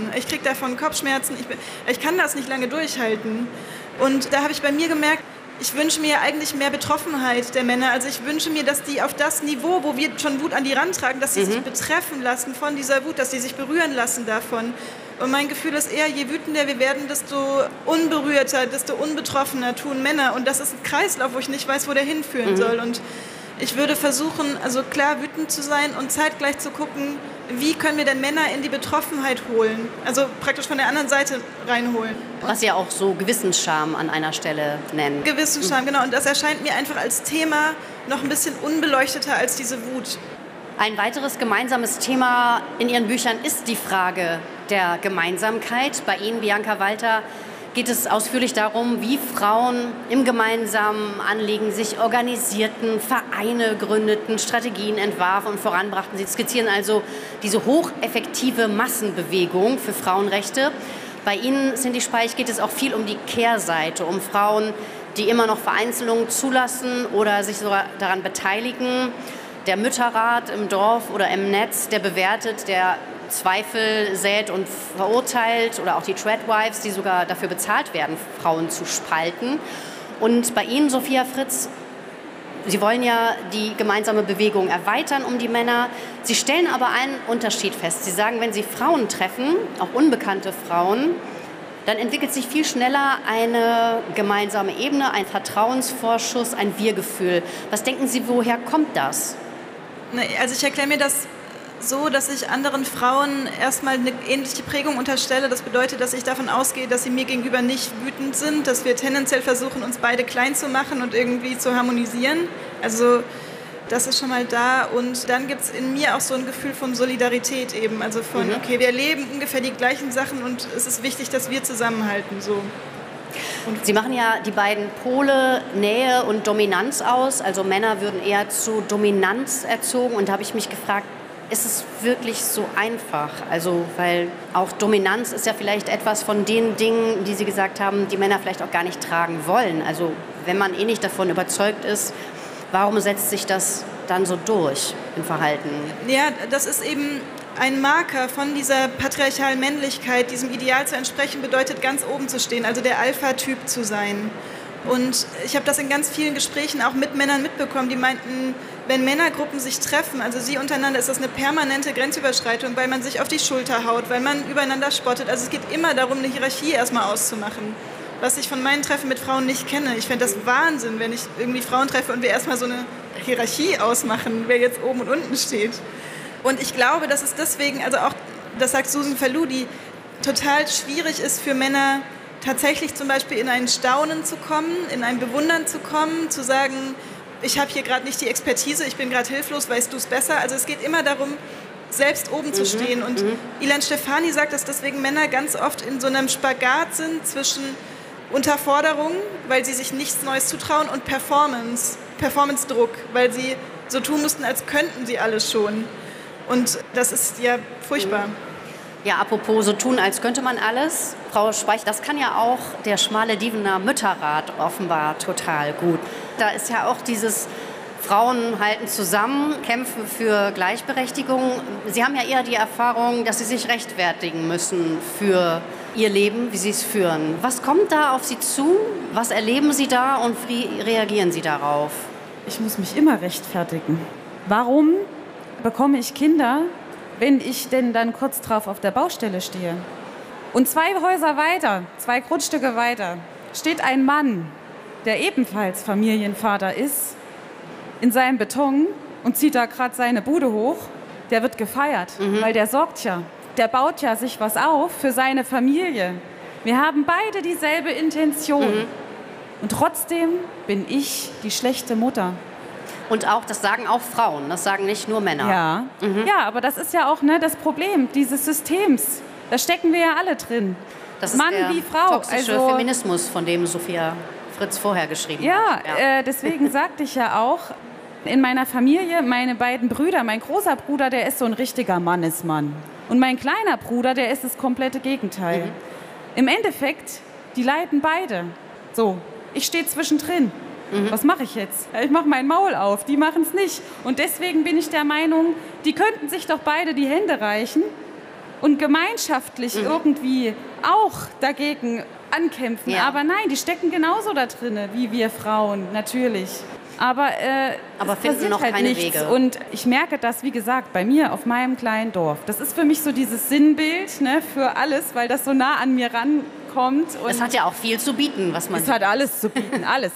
Ich kriege davon Kopfschmerzen. Ich kann das nicht lange durchhalten. Und da habe ich bei mir gemerkt, ich wünsche mir eigentlich mehr Betroffenheit der Männer. Also ich wünsche mir, dass die auf das Niveau, wo wir schon Wut an die rantragen, dass sie sich betreffen lassen von dieser Wut, dass sie sich berühren lassen davon. Und mein Gefühl ist eher, je wütender wir werden, desto unberührter, desto unbetroffener tun Männer. Und das ist ein Kreislauf, wo ich nicht weiß, wo der hinführen soll. Und ich würde versuchen, also klar wütend zu sein und zeitgleich zu gucken, wie können wir denn Männer in die Betroffenheit holen? Also praktisch von der anderen Seite reinholen. Was Sie auch so Gewissensscham an einer Stelle nennen. Gewissensscham, genau. Und das erscheint mir einfach als Thema noch ein bisschen unbeleuchteter als diese Wut. Ein weiteres gemeinsames Thema in Ihren Büchern ist die Frage der Gemeinsamkeit. Bei Ihnen, Bianca Walter, geht es ausführlich darum, wie Frauen im gemeinsamen Anliegen sich organisierten, Vereine gründeten, Strategien entwarfen und voranbrachten. Sie skizzieren also diese hocheffektive Massenbewegung für Frauenrechte. Bei Ihnen, Cindy Speich, geht es auch viel um die Kehrseite, um Frauen, die immer noch Vereinzelungen zulassen oder sich sogar daran beteiligen. Der Mütterrat im Dorf oder im Netz, der bewertet, der Zweifel sät und verurteilt, oder auch die Treadwives, die sogar dafür bezahlt werden, Frauen zu spalten. Und bei Ihnen, Sophia Fritz, Sie wollen ja die gemeinsame Bewegung erweitern um die Männer. Sie stellen aber einen Unterschied fest. Sie sagen, wenn Sie Frauen treffen, auch unbekannte Frauen, dann entwickelt sich viel schneller eine gemeinsame Ebene, ein Vertrauensvorschuss, ein Wir-Gefühl. Was denken Sie, woher kommt das? Also ich erkläre mir das so, dass ich anderen Frauen erstmal eine ähnliche Prägung unterstelle. Das bedeutet, dass ich davon ausgehe, dass sie mir gegenüber nicht wütend sind, dass wir tendenziell versuchen, uns beide klein zu machen und irgendwie zu harmonisieren. Also das ist schon mal da. Und dann gibt es in mir auch so ein Gefühl von Solidarität eben. Also von, okay, wir erleben ungefähr die gleichen Sachen und es ist wichtig, dass wir zusammenhalten. So. Und Sie machen ja die beiden Pole Nähe und Dominanz aus. Also Männer würden eher zu Dominanz erzogen. Und da habe ich mich gefragt, ist es wirklich so einfach? Also, weil auch Dominanz ist ja vielleicht etwas von den Dingen, die Sie gesagt haben, die Männer vielleicht auch gar nicht tragen wollen. Also, wenn man eh nicht davon überzeugt ist, warum setzt sich das dann so durch im Verhalten? Ja, das ist eben ein Marker von dieser patriarchalen Männlichkeit. Diesem Ideal zu entsprechen bedeutet, ganz oben zu stehen, also der Alpha-Typ zu sein. Und ich habe das in ganz vielen Gesprächen auch mit Männern mitbekommen, die meinten, wenn Männergruppen sich treffen, also sie untereinander, ist das eine permanente Grenzüberschreitung, weil man sich auf die Schulter haut, weil man übereinander spottet. Also es geht immer darum, eine Hierarchie erstmal auszumachen, was ich von meinen Treffen mit Frauen nicht kenne. Ich fände das Wahnsinn, wenn ich irgendwie Frauen treffe und wir erstmal so eine Hierarchie ausmachen, wer jetzt oben und unten steht. Und ich glaube, dass es deswegen, also auch, das sagt Susan Faludi, total schwierig ist für Männer, tatsächlich zum Beispiel in ein Staunen zu kommen, in ein Bewundern zu kommen, zu sagen, ich habe hier gerade nicht die Expertise, ich bin gerade hilflos, weißt du es besser? Also es geht immer darum, selbst oben zu stehen. Und Ilan Stefani sagt, dass deswegen Männer ganz oft in so einem Spagat sind zwischen Unterforderung, weil sie sich nichts Neues zutrauen, und Performance-Druck, weil sie so tun müssten, als könnten sie alles schon. Und das ist ja furchtbar. Ja, apropos so tun, als könnte man alles. Frau Speich, das kann ja auch der schmale Dievener Mütterrat offenbar total gut. Da ist ja auch dieses Frauen halten zusammen, kämpfen für Gleichberechtigung. Sie haben ja eher die Erfahrung, dass Sie sich rechtfertigen müssen für Ihr Leben, wie Sie es führen. Was kommt da auf Sie zu? Was erleben Sie da und wie reagieren Sie darauf? Ich muss mich immer rechtfertigen. Warum bekomme ich Kinder, wenn ich denn dann kurz drauf auf der Baustelle stehe? Und 2 Häuser weiter, 2 Grundstücke weiter, steht ein Mann, der ebenfalls Familienvater ist, in seinem Beton und zieht da gerade seine Bude hoch. Der wird gefeiert, weil der sorgt ja. Der baut ja sich was auf für seine Familie. Wir haben beide dieselbe Intention. Und trotzdem bin ich die schlechte Mutter. Und auch, das sagen auch Frauen, das sagen nicht nur Männer. Ja, ja, aber das ist ja auch das Problem dieses Systems. Da stecken wir ja alle drin. Das ist Mann der wie Frau. toxische Feminismus, von dem Sophia Fritz vorher geschrieben hat. Ja, deswegen sagte ich ja auch, in meiner Familie, meine beiden Brüder, mein großer Bruder, der ist so ein richtiger Mannesmann. Und mein kleiner Bruder, der ist das komplette Gegenteil. Im Endeffekt, die leiden beide. So, ich stehe zwischendrin. Was mache ich jetzt? Ich mache mein Maul auf, die machen es nicht. Und deswegen bin ich der Meinung, die könnten sich doch beide die Hände reichen und gemeinschaftlich irgendwie auch dagegen ankämpfen. Ja. Aber nein, die stecken genauso da drin wie wir Frauen, natürlich. Aber finden noch halt keine nichts. Wege. Und ich merke das, wie gesagt, bei mir auf meinem kleinen Dorf. Das ist für mich so dieses Sinnbild, ne, für alles, weil das so nah an mir rankommt. Und es hat ja auch viel zu bieten, was man... es hat alles zu bieten, alles.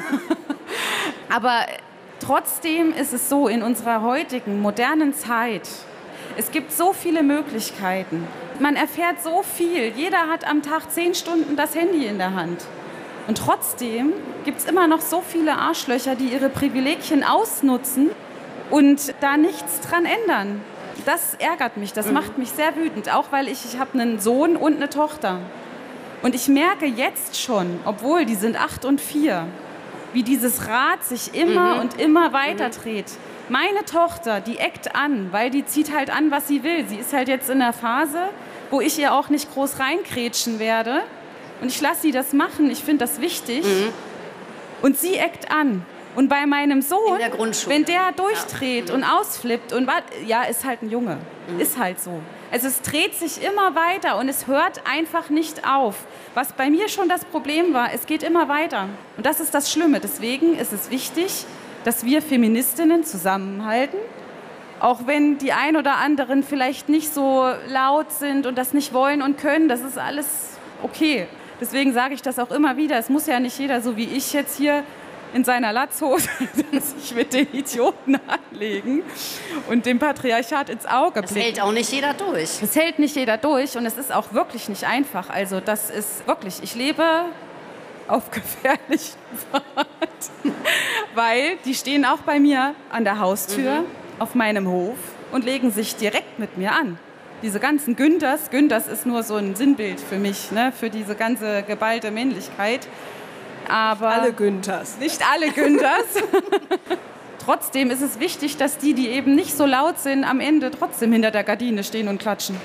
Aber trotzdem ist es so, in unserer heutigen, modernen Zeit, es gibt so viele Möglichkeiten. Man erfährt so viel. Jeder hat am Tag 10 Stunden das Handy in der Hand. Und trotzdem gibt es immer noch so viele Arschlöcher, die ihre Privilegien ausnutzen und da nichts dran ändern. Das ärgert mich, das macht mich sehr wütend, auch weil ich habe einen Sohn und eine Tochter. Und ich merke jetzt schon, obwohl die sind 8 und 4, wie dieses Rad sich immer und immer weiter dreht. Meine Tochter, die eckt an, weil die zieht halt an, was sie will. Sie ist halt jetzt in der Phase, wo ich ihr auch nicht groß reinkrätschen werde. Und ich lasse sie das machen, ich finde das wichtig. Und sie eckt an. Und bei meinem Sohn, wenn der durchdreht und ausflippt, und ist halt ein Junge, ist halt so. Also es dreht sich immer weiter und es hört einfach nicht auf. Was bei mir schon das Problem war, es geht immer weiter. Und das ist das Schlimme. Deswegen ist es wichtig, dass wir Feministinnen zusammenhalten, auch wenn die ein oder anderen vielleicht nicht so laut sind und das nicht wollen und können, das ist alles okay. Deswegen sage ich das auch immer wieder, es muss ja nicht jeder, so wie ich jetzt hier in seiner Latzhose, sich mit den Idioten anlegen und dem Patriarchat ins Auge blicken. Das hält auch nicht jeder durch. Es hält nicht jeder durch und es ist auch wirklich nicht einfach. Also das ist wirklich, ich lebe auf gefährlichen Pfad, weil die stehen auch bei mir an der Haustür auf meinem Hof und legen sich direkt mit mir an. Diese ganzen Günthers ist nur so ein Sinnbild für mich, ne, für diese ganze geballte Männlichkeit. Aber alle Günthers. Nicht alle Günthers. Trotzdem ist es wichtig, dass die eben nicht so laut sind, am Ende trotzdem hinter der Gardine stehen und klatschen.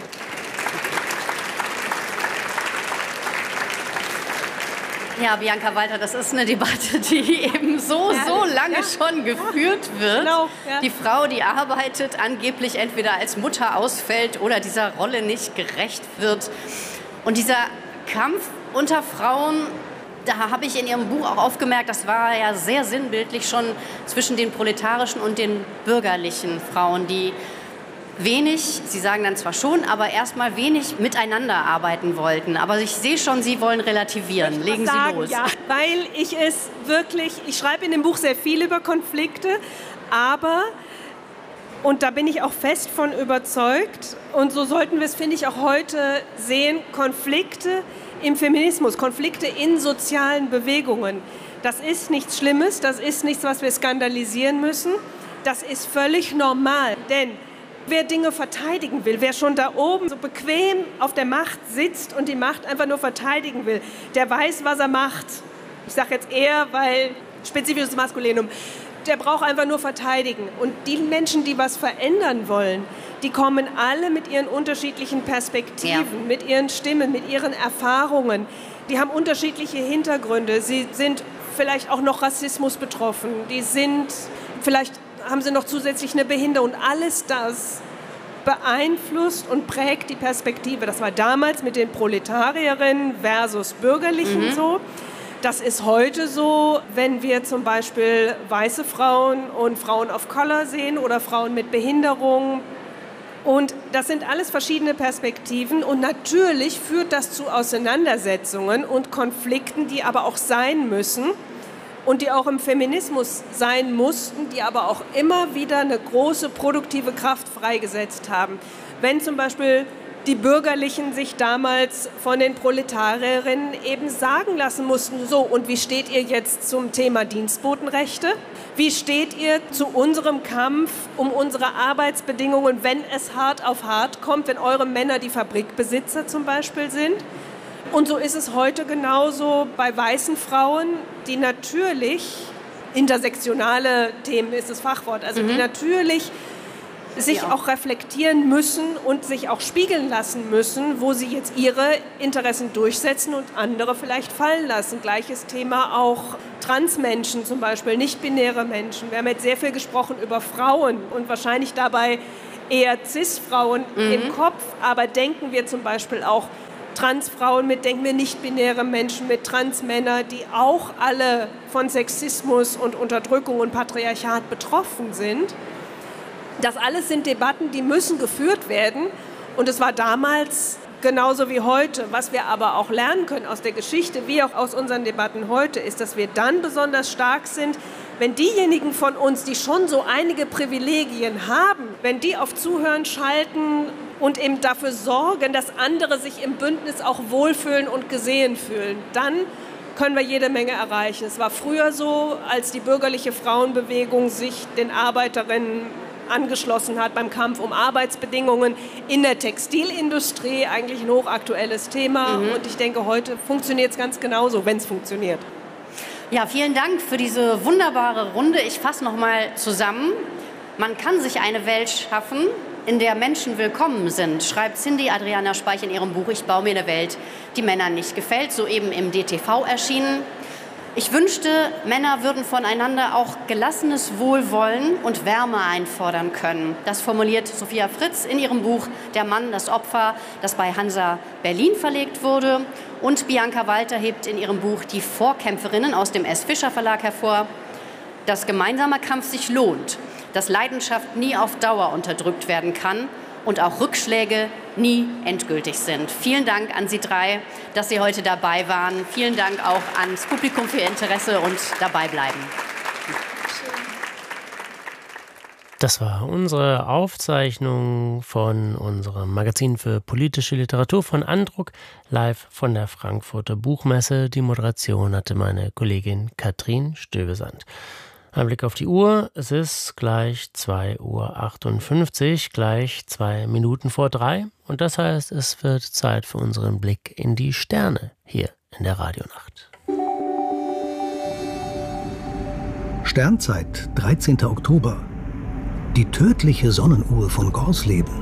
Ja, Bianca Walter, das ist eine Debatte, die eben so lange schon geführt wird. Genau, ja. Die Frau, die arbeitet, angeblich entweder als Mutter ausfällt oder dieser Rolle nicht gerecht wird. Und dieser Kampf unter Frauen, da habe ich in Ihrem Buch auch aufgemerkt, das war ja sehr sinnbildlich schon zwischen den proletarischen und den bürgerlichen Frauen, die wenig, Sie sagen dann zwar schon, aber erstmal wenig miteinander arbeiten wollten. Aber ich sehe schon, Sie wollen relativieren. Legen Sie los. Ja, weil ich schreibe in dem Buch sehr viel über Konflikte, aber, und da bin ich auch fest von überzeugt, und so sollten wir es, finde ich, auch heute sehen, Konflikte im Feminismus, Konflikte in sozialen Bewegungen. Das ist nichts Schlimmes, das ist nichts, was wir skandalisieren müssen. Das ist völlig normal, denn wer Dinge verteidigen will, wer schon da oben so bequem auf der Macht sitzt und die Macht einfach nur verteidigen will, der weiß, was er macht. Ich sage jetzt eher, weil spezifisches Maskulinum. Der braucht einfach nur verteidigen. Und die Menschen, die was verändern wollen, die kommen alle mit ihren unterschiedlichen Perspektiven, mit ihren Stimmen, mit ihren Erfahrungen. Die haben unterschiedliche Hintergründe. Sie sind vielleicht auch noch Rassismus betroffen. Vielleicht haben sie noch zusätzlich eine Behinderung. Und alles das beeinflusst und prägt die Perspektive. Das war damals mit den Proletarierinnen versus Bürgerlichen so. Das ist heute so, wenn wir zum Beispiel weiße Frauen und Frauen of Color sehen oder Frauen mit Behinderung. Und das sind alles verschiedene Perspektiven. Und natürlich führt das zu Auseinandersetzungen und Konflikten, die aber auch sein müssen. Und die auch im Feminismus sein mussten, die aber auch immer wieder eine große produktive Kraft freigesetzt haben. Wenn zum Beispiel die Bürgerlichen sich damals von den Proletarierinnen eben sagen lassen mussten, so, und wie steht ihr jetzt zum Thema Dienstbotenrechte? Wie steht ihr zu unserem Kampf um unsere Arbeitsbedingungen, wenn es hart auf hart kommt, wenn eure Männer die Fabrikbesitzer zum Beispiel sind? Und so ist es heute genauso bei weißen Frauen, die natürlich, intersektionale Themen ist das Fachwort, also die natürlich sich auch reflektieren müssen und sich auch spiegeln lassen müssen, wo sie jetzt ihre Interessen durchsetzen und andere vielleicht fallen lassen. Gleiches Thema auch Transmenschen zum Beispiel, nicht-binäre Menschen. Wir haben jetzt sehr viel gesprochen über Frauen und wahrscheinlich dabei eher Cis-Frauen im Kopf, aber denken wir zum Beispiel auch Transfrauen mit, denken wir nicht-binäre Menschen mit, Transmänner, die auch alle von Sexismus und Unterdrückung und Patriarchat betroffen sind. Das alles sind Debatten, die müssen geführt werden. Und es war damals genauso wie heute. Was wir aber auch lernen können aus der Geschichte, wie auch aus unseren Debatten heute, ist, dass wir dann besonders stark sind, wenn diejenigen von uns, die schon so einige Privilegien haben, wenn die auf Zuhören schalten und eben dafür sorgen, dass andere sich im Bündnis auch wohlfühlen und gesehen fühlen, dann können wir jede Menge erreichen. Es war früher so, als die bürgerliche Frauenbewegung sich den Arbeiterinnen angeschlossen hat beim Kampf um Arbeitsbedingungen in der Textilindustrie, eigentlich ein hochaktuelles Thema. Und ich denke, heute funktioniert es ganz genauso, wenn es funktioniert. Ja, vielen Dank für diese wunderbare Runde. Ich fasse noch mal zusammen. Man kann sich eine Welt schaffen, in der Menschen willkommen sind, schreibt Cindy Adriana Speich in ihrem Buch Ich baue mir eine Welt, die Männern nicht gefällt, soeben im DTV erschienen. Ich wünschte, Männer würden voneinander auch gelassenes Wohlwollen und Wärme einfordern können. Das formuliert Sophia Fritz in ihrem Buch Der Mann, das Opfer, das bei Hansa Berlin verlegt wurde. Und Bianca Walter hebt in ihrem Buch Die Vorkämpferinnen aus dem S. Fischer Verlag hervor, dass gemeinsamer Kampf sich lohnt, dass Leidenschaft nie auf Dauer unterdrückt werden kann und auch Rückschläge nie endgültig sind. Vielen Dank an Sie drei, dass Sie heute dabei waren. Vielen Dank auch ans Publikum für Ihr Interesse und dabei bleiben. Das war unsere Aufzeichnung von unserem Magazin für politische Literatur von Andruck, live von der Frankfurter Buchmesse. Die Moderation hatte meine Kollegin Katrin Stövesand. Ein Blick auf die Uhr, es ist gleich 2:58 Uhr, gleich 2 Minuten vor 3. Und das heißt, es wird Zeit für unseren Blick in die Sterne hier in der Radionacht. Sternzeit, 13. Oktober. Die tödliche Sonnenuhr von Gorsleben.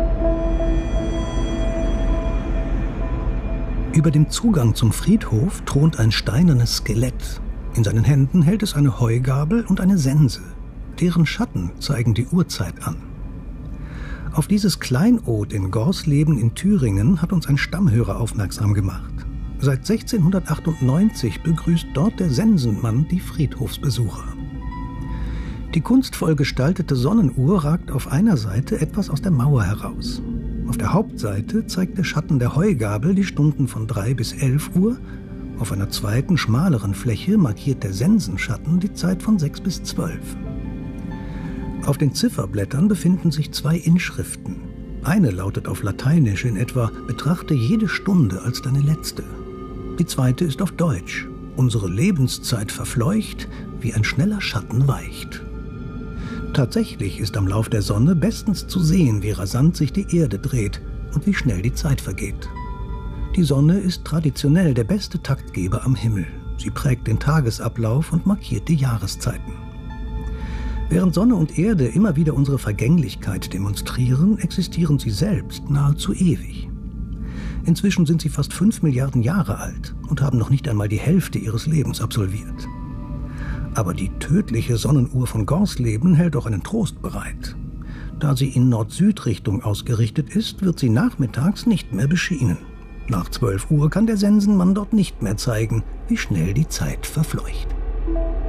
Über dem Zugang zum Friedhof thront ein steinernes Skelett. In seinen Händen hält es eine Heugabel und eine Sense. Deren Schatten zeigen die Uhrzeit an. Auf dieses Kleinod in Gorsleben in Thüringen hat uns ein Stammhörer aufmerksam gemacht. Seit 1698 begrüßt dort der Sensenmann die Friedhofsbesucher. Die kunstvoll gestaltete Sonnenuhr ragt auf einer Seite etwas aus der Mauer heraus. Auf der Hauptseite zeigt der Schatten der Heugabel die Stunden von 3 bis 11 Uhr. Auf einer zweiten, schmaleren Fläche markiert der Sensenschatten die Zeit von 6 bis 12. Auf den Zifferblättern befinden sich 2 Inschriften. Eine lautet auf Lateinisch in etwa: Betrachte jede Stunde als deine letzte. Die zweite ist auf Deutsch: Unsere Lebenszeit verfleucht, wie ein schneller Schatten weicht. Tatsächlich ist am Lauf der Sonne bestens zu sehen, wie rasant sich die Erde dreht und wie schnell die Zeit vergeht. Die Sonne ist traditionell der beste Taktgeber am Himmel. Sie prägt den Tagesablauf und markiert die Jahreszeiten. Während Sonne und Erde immer wieder unsere Vergänglichkeit demonstrieren, existieren sie selbst nahezu ewig. Inzwischen sind sie fast 5 Milliarden Jahre alt und haben noch nicht einmal die Hälfte ihres Lebens absolviert. Aber die tödliche Sonnenuhr von Gorsleben hält auch einen Trost bereit. Da sie in Nord-Süd-Richtung ausgerichtet ist, wird sie nachmittags nicht mehr beschienen. Nach 12 Uhr kann der Sensenmann dort nicht mehr zeigen, wie schnell die Zeit verfleucht.